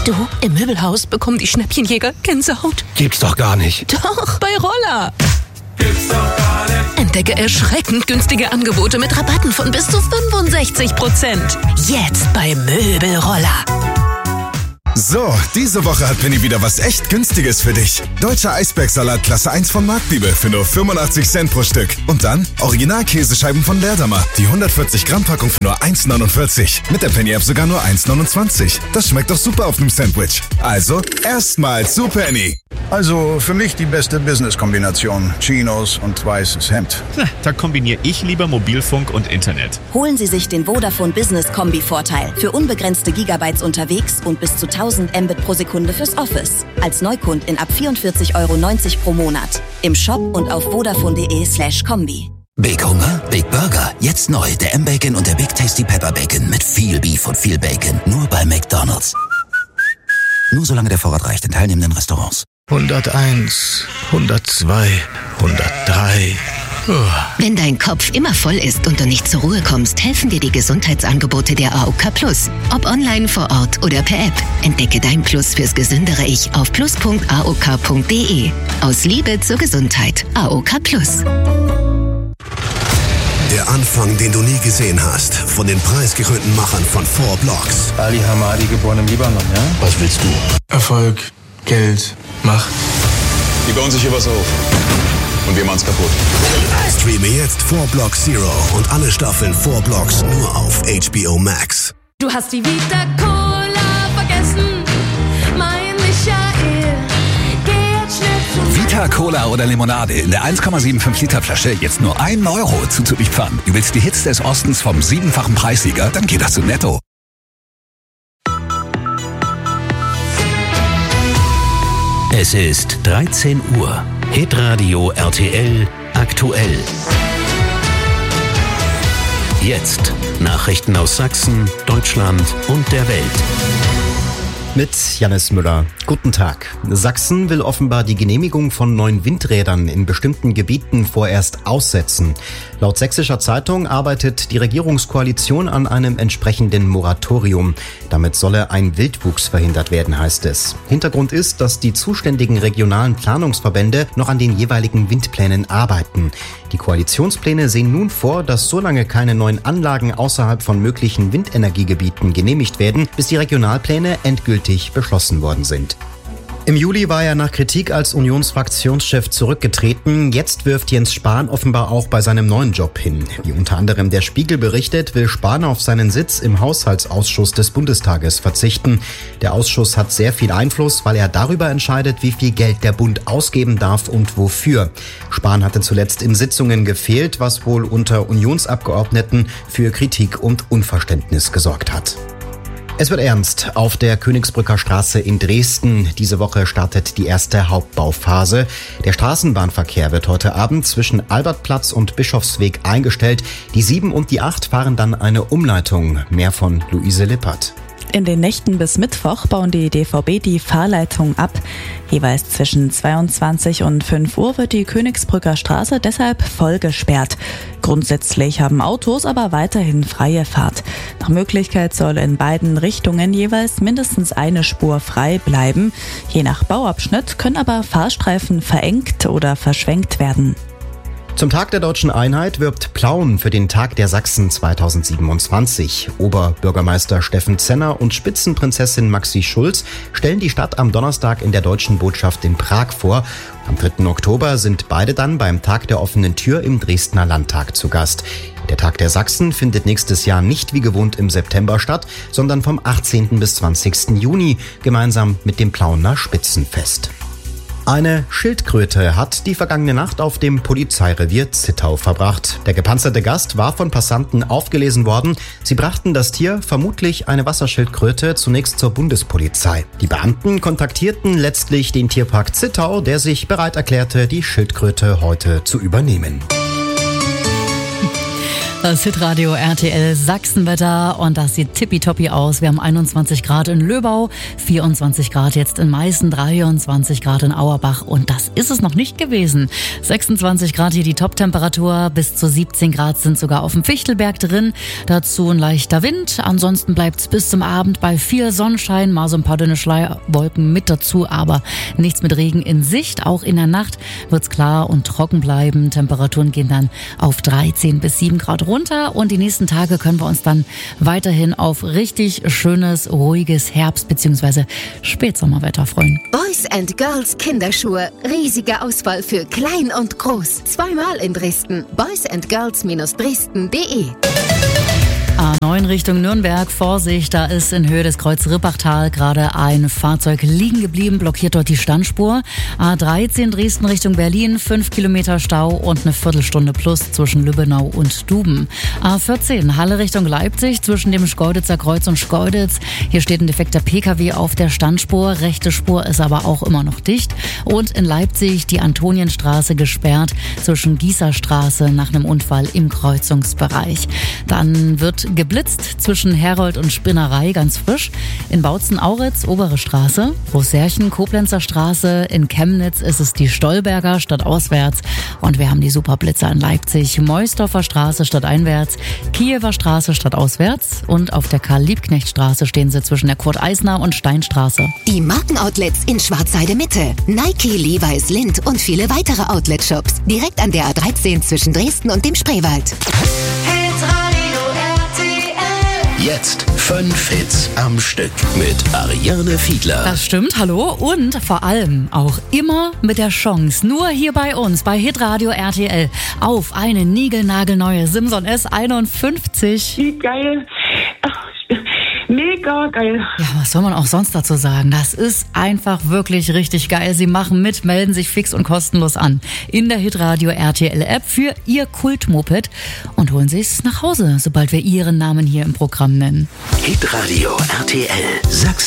Du, im Möbelhaus bekommen die Schnäppchenjäger Gänsehaut. Gibt's doch gar nicht. Doch, bei Roller. Gibt's doch gar nicht. Entdecke erschreckend günstige Angebote mit Rabatten von bis zu 65%. Jetzt bei Möbelroller. So, diese Woche hat Penny wieder was echt Günstiges für dich. Deutscher Eisbergsalat Klasse 1 von Marktliebe für nur 85 Cent pro Stück. Und dann Original-Käsescheiben von Leerdammer. Die 140 Gramm Packung für nur 1,49. Mit der Penny-App sogar nur 1,29. Das schmeckt doch super auf einem Sandwich. Also, erstmal zu Penny. Also für mich die beste Business-Kombination. Chinos und weißes Hemd. Da kombiniere ich lieber Mobilfunk und Internet. Holen Sie sich den Vodafone Business Kombi-Vorteil. Für unbegrenzte Gigabytes unterwegs und bis zu 1000 Mbit pro Sekunde fürs Office. Als Neukundin ab 44,90 € pro Monat. Im Shop und auf vodafone.de/kombi. Big Hunger, Big Burger. Jetzt neu der M-Bacon und der Big Tasty Pepper Bacon mit viel Beef und viel Bacon. Nur bei McDonald's. Nur solange der Vorrat reicht in teilnehmenden Restaurants. 101, 102, 103. Wenn dein Kopf immer voll ist und du nicht zur Ruhe kommst, helfen dir die Gesundheitsangebote der AOK Plus. Ob online, vor Ort oder per App. Entdecke dein Plus fürs gesündere Ich auf plus.aok.de. Aus Liebe zur Gesundheit. AOK Plus. Der Anfang, den du nie gesehen hast. Von den preisgekrönten Machern von 4 Blocks. Ali Hamadi, geboren im Libanon, ja? Was willst du? Erfolg, Geld, Macht. Die bauen sich hier was auf. Und wir machen's kaputt. Streame jetzt 4 Blocks Zero und alle Staffeln 4 Blocks nur auf HBO Max. Du hast die Vita Cola vergessen, mein Michael. Geh jetzt schnell zu Vita Cola oder Limonade in der 1,75 Liter Flasche jetzt nur 1 € zu Zürichpfannen. Du willst die Hits des Ostens vom 7-fachen Preissieger? Dann geht das zu Netto. Es ist 13 Uhr. Hitradio RTL aktuell. Jetzt Nachrichten aus Sachsen, Deutschland und der Welt. Mit Jannis Müller. Guten Tag. Sachsen will offenbar die Genehmigung von neuen Windrädern in bestimmten Gebieten vorerst aussetzen. Laut Sächsischer Zeitung arbeitet die Regierungskoalition an einem entsprechenden Moratorium. Damit solle ein Wildwuchs verhindert werden, heißt es. Hintergrund ist, dass die zuständigen regionalen Planungsverbände noch an den jeweiligen Windplänen arbeiten. Die Koalitionspläne sehen nun vor, dass solange keine neuen Anlagen außerhalb von möglichen Windenergiegebieten genehmigt werden, bis die Regionalpläne endgültig beschlossen worden sind. Im Juli war er nach Kritik als Unionsfraktionschef zurückgetreten. Jetzt wirft Jens Spahn offenbar auch bei seinem neuen Job hin. Wie unter anderem der Spiegel berichtet, will Spahn auf seinen Sitz im Haushaltsausschuss des Bundestages verzichten. Der Ausschuss hat sehr viel Einfluss, weil er darüber entscheidet, wie viel Geld der Bund ausgeben darf und wofür. Spahn hatte zuletzt in Sitzungen gefehlt, was wohl unter Unionsabgeordneten für Kritik und Unverständnis gesorgt hat. Es wird ernst auf der Königsbrücker Straße in Dresden. Diese Woche startet die erste Hauptbauphase. Der Straßenbahnverkehr wird heute Abend zwischen Albertplatz und Bischofsweg eingestellt. Die 7 und die 8 fahren dann eine Umleitung. Mehr von Luise Lippert. In den Nächten bis Mittwoch bauen die DVB die Fahrleitung ab. Jeweils zwischen 22 und 5 Uhr wird die Königsbrücker Straße deshalb voll gesperrt. Grundsätzlich haben Autos aber weiterhin freie Fahrt. Nach Möglichkeit soll in beiden Richtungen jeweils mindestens eine Spur frei bleiben. Je nach Bauabschnitt können aber Fahrstreifen verengt oder verschwenkt werden. Zum Tag der Deutschen Einheit wirbt Plauen für den Tag der Sachsen 2027. Oberbürgermeister Steffen Zenner und Spitzenprinzessin Maxi Schulz stellen die Stadt am Donnerstag in der Deutschen Botschaft in Prag vor. Am 3. Oktober sind beide dann beim Tag der offenen Tür im Dresdner Landtag zu Gast. Der Tag der Sachsen findet nächstes Jahr nicht wie gewohnt im September statt, sondern vom 18. bis 20. Juni gemeinsam mit dem Plauener Spitzenfest. Eine Schildkröte hat die vergangene Nacht auf dem Polizeirevier Zittau verbracht. Der gepanzerte Gast war von Passanten aufgelesen worden. Sie brachten das Tier, vermutlich eine Wasserschildkröte, zunächst zur Bundespolizei. Die Beamten kontaktierten letztlich den Tierpark Zittau, der sich bereit erklärte, die Schildkröte heute zu übernehmen. Das Hitradio RTL Sachsenwetter und das sieht tippitoppi aus. Wir haben 21 Grad in Löbau, 24 Grad jetzt in Meißen, 23 Grad in Auerbach und das ist es noch nicht gewesen. 26 Grad hier die Top-Temperatur, bis zu 17 Grad sind sogar auf dem Fichtelberg drin. Dazu ein leichter Wind, ansonsten bleibt es bis zum Abend bei viel Sonnenschein, mal so ein paar dünne Schleierwolken mit dazu, aber nichts mit Regen in Sicht. Auch in der Nacht wird's klar und trocken bleiben. Temperaturen gehen dann auf 13 bis 7 Grad runter und die nächsten Tage können wir uns dann weiterhin auf richtig schönes, ruhiges Herbst- bzw. Spätsommerwetter freuen. Boys and Girls Kinderschuhe. Riesige Auswahl für klein und groß. Zweimal in Dresden. boysandgirls-dresden.de. A9 Richtung Nürnberg, Vorsicht, da ist in Höhe des Kreuz-Rippachtal gerade ein Fahrzeug liegen geblieben, blockiert dort die Standspur. A13 Dresden Richtung Berlin, 5 Kilometer Stau und eine Viertelstunde plus zwischen Lübbenau und Duben. A14 Halle Richtung Leipzig, zwischen dem Schkeuditzer Kreuz und Schkeuditz. Hier steht ein defekter PKW auf der Standspur, rechte Spur ist aber auch immer noch dicht. Und in Leipzig die Antonienstraße gesperrt, zwischen Gießerstraße nach einem Unfall im Kreuzungsbereich. Dann wird geblitzt zwischen Herold und Spinnerei, ganz frisch. In Bautzen-Auritz, Obere Straße. Großsärchen, Koblenzer Straße. In Chemnitz ist es die Stolberger stadtauswärts. Und wir haben die Superblitzer in Leipzig. Meusdorfer Straße stadteinwärts. Kiewer Straße stadtauswärts. Und auf der Karl-Liebknecht-Straße stehen sie zwischen der Kurt-Eisner und Steinstraße. Die Markenoutlets in Schwarzheide Mitte. Nike, Levi's, Lindt und viele weitere Outlet-Shops. Direkt an der A13 zwischen Dresden und dem Spreewald. Jetzt 5 Hits am Stück mit Ariane Fiedler. Das stimmt, hallo. Und vor allem auch immer mit der Chance, nur hier bei uns, bei Hitradio RTL, auf eine niegelnagelneue Simson S51. Wie geil. Mega geil. Ja, was soll man auch sonst dazu sagen? Das ist einfach wirklich richtig geil. Sie machen mit, melden sich fix und kostenlos an in der Hitradio RTL App für Ihr Kultmoped und holen sich's nach Hause, sobald wir Ihren Namen hier im Programm nennen. Hitradio RTL Sachsen.